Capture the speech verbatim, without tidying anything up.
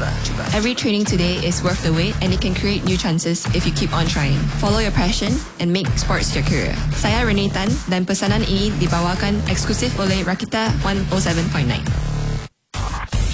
cuba, cuba. Every training today is worth the wait, and it can create new chances if you keep on trying. Follow your passion and make sports your career. Saya Renee Tan dan pesanan ini dibawakan eksklusif oleh Rakita one oh seven point nine.